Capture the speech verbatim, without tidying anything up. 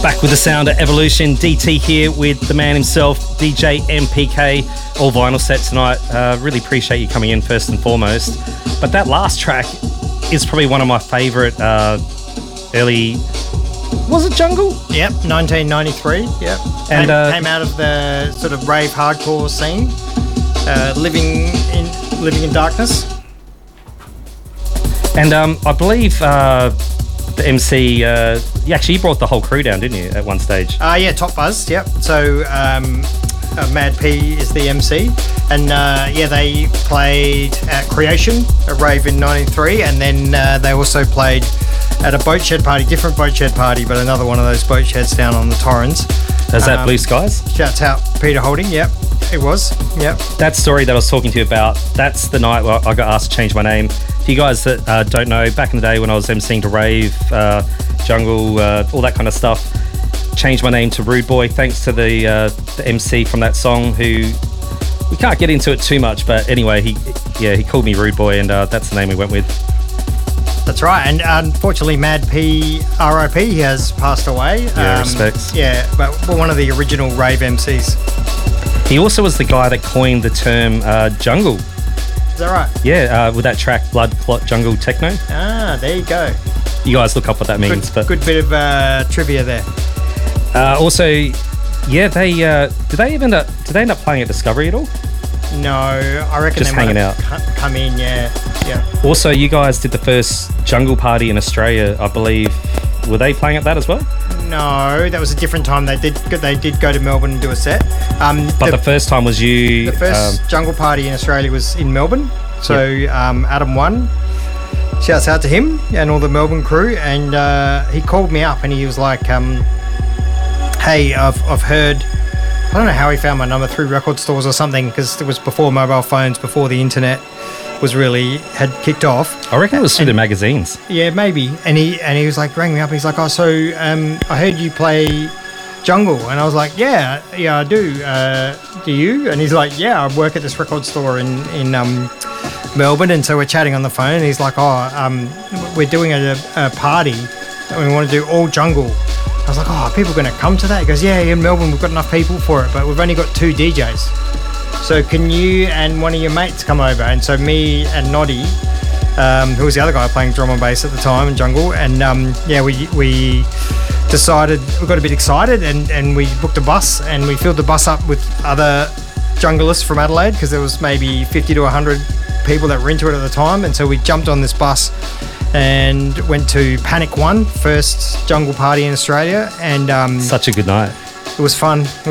Back with the sound of Evolution. D T here with the man himself, D J M P K. All vinyl set tonight. Uh, really appreciate you coming in first and foremost. But that last track is probably one of my favourite uh, early... Was it Jungle? Yep, nineteen ninety-three. Yep. And came, uh, came out of the sort of rave hardcore scene. Uh, living in living in darkness. And um, I believe uh, the M C, uh, you actually you brought the whole crew down, didn't you, at one stage? Uh, yeah, Top Buzz, yep. So um, uh, Mad P is the M C. And uh, yeah, they played at Creation, a rave in ninety-three. And then uh, they also played at a boat shed party, different boat shed party, but another one of those boat sheds down on the Torrens. Is that um, Blue Skies? Shouts out Peter Holding, yep. It was, yep. That story that I was talking to you about, that's the night where I got asked to change my name. For you guys that uh, don't know, back in the day when I was emceeing to rave, uh, jungle, uh, all that kind of stuff, changed my name to Rude Boy thanks to the, uh, the M C from that song who, we can't get into it too much, but anyway, he yeah he called me Rude Boy and uh, that's the name we went with. That's right, and unfortunately Mad P, R I P, he has passed away. Yeah, um, respects. Yeah, but one of the original rave M Cs. He also was the guy that coined the term uh, jungle. Is that right? Yeah, uh, with that track, Blood Clot Jungle Techno. Ah, there you go. You guys look up what that means. Good, but good bit of uh, trivia there. Uh, also, yeah, they uh, did they even uh, did they end up playing at Discovery at all? No, I reckon Just they might hanging have out. c- come in, yeah, yeah. Also, you guys did the first jungle party in Australia, I believe. Were they playing at that as well? No, that was a different time. They did they did go to Melbourne and do a set. Um, But the, the, first time was you. the first um, jungle party in Australia was in Melbourne. So um, Adam won. Shouts out to him and all the Melbourne crew. And uh, he called me up and he was like, um, "Hey, I've I've heard." I don't know how he found my number, through record stores or something, because it was before mobile phones, before the internet was really had kicked off. I reckon it was through and- the magazines. Yeah, maybe. And he and he was like, rang me up. And he's like, oh, so um, I heard you play jungle, and I was like, yeah, yeah, I do. Uh, do you? And he's like, yeah, I work at this record store in in um, Melbourne, and so we're chatting on the phone. And he's like, oh, um, we're doing a, a party, and we want to do all jungle. I was like, oh, are people going to come to that? He goes, yeah, in Melbourne we've got enough people for it, but we've only got two D Js. So can you and one of your mates come over? And so me and Noddy, um, who was the other guy playing drum and bass at the time in jungle, and um, yeah, we we decided, we got a bit excited, and, and we booked a bus, and we filled the bus up with other junglers from Adelaide, because there was maybe fifty to one hundred people that were into it at the time. And so we jumped on this bus and went to Panic One, first jungle party in Australia, and um, Such a good night. it was fun.